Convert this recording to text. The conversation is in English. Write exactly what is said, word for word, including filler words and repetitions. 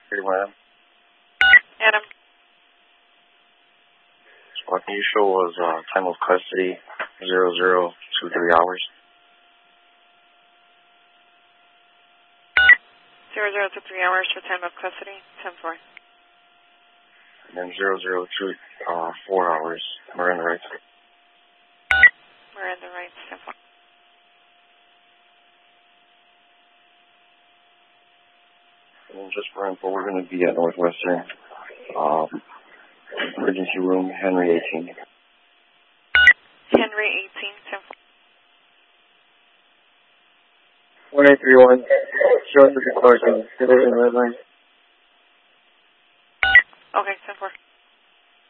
thirty-one. Adam. What can you show was uh, time of custody zero zero two three hours. Zero zero to three hours for time of custody. Ten four. And then zero zero two uh, four hours. Miranda rights. Miranda rights. Ten four. And then just for info, we're going to be at Northwestern. Um, emergency room, Henry eighteen. Henry eighteen. Ten four. one eight three one. Showing the parking. Division red line. Okay. Ten four.